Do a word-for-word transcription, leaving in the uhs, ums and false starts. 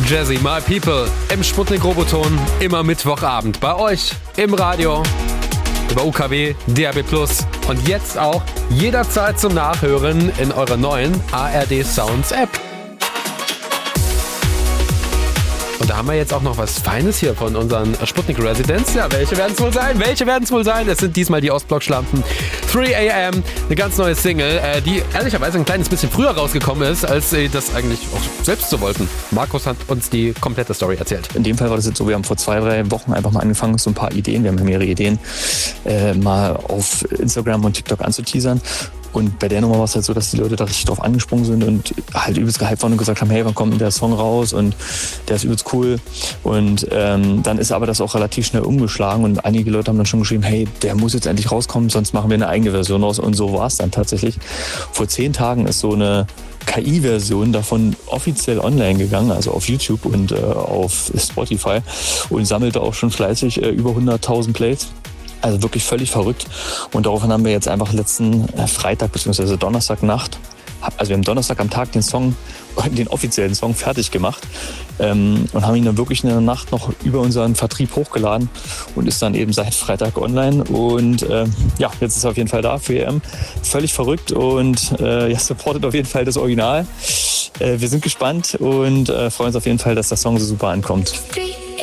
Jazzy, My People im Sputnik-Roboton, immer Mittwochabend bei euch im Radio, über U K W, D A B plus und jetzt auch jederzeit zum Nachhören in eurer neuen A R D Sounds App. Und da haben wir jetzt auch noch was Feines hier von unseren Sputnik Residents. Ja, welche werden es wohl sein? Welche werden es wohl sein? Es sind diesmal die Ostblock-Schlampen. drei A M, eine ganz neue Single, die ehrlicherweise ein kleines bisschen früher rausgekommen ist, als sie das eigentlich auch selbst so wollten. Markus hat uns die komplette Story erzählt. In dem Fall war das jetzt so, wir haben vor zwei, drei Wochen einfach mal angefangen, so ein paar Ideen, wir haben ja mehrere Ideen, äh, mal auf Instagram und TikTok anzuteasern. Und bei der Nummer war es halt so, dass die Leute da richtig drauf angesprungen sind und halt übelst gehypt waren und gesagt haben, hey, wann kommt denn der Song raus? Und der ist übelst cool. Und ähm, dann ist aber das auch relativ schnell umgeschlagen und einige Leute haben dann schon geschrieben, hey, der muss jetzt endlich rauskommen, sonst machen wir eine eigene Version raus. Und so war es dann tatsächlich. Vor zehn Tagen ist so eine K I-Version davon offiziell online gegangen, also auf YouTube und äh, auf Spotify und sammelte auch schon fleißig äh, über hunderttausend Plays. Also wirklich völlig verrückt. Und daraufhin haben wir jetzt einfach letzten Freitag bzw. Donnerstagnacht, also wir haben Donnerstag am Tag den Song, den offiziellen Song fertig gemacht ähm, und haben ihn dann wirklich in der Nacht noch über unseren Vertrieb hochgeladen und ist dann eben seit Freitag online. Und äh, ja, jetzt ist er auf jeden Fall da für E M. Völlig verrückt und äh, ja, supportet auf jeden Fall das Original. Äh, wir sind gespannt und äh, freuen uns auf jeden Fall, dass der Song so super ankommt.